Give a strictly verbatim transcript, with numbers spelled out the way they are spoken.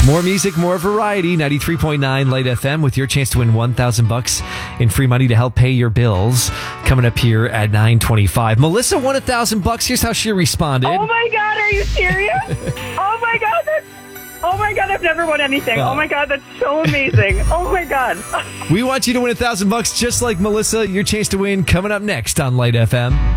More music, more variety. ninety-three point nine Light F M with your chance to win one thousand bucks in free money to help pay your bills. Coming up here at nine twenty-five. Melissa won one thousand bucks. Here's how she responded. Oh my God, are you serious? Oh my God, that's, oh my God, I've never won anything. Wow. Oh my God, that's so amazing. Oh my God. We want you to win one thousand bucks just like Melissa. Your chance to win coming up next on Light F M.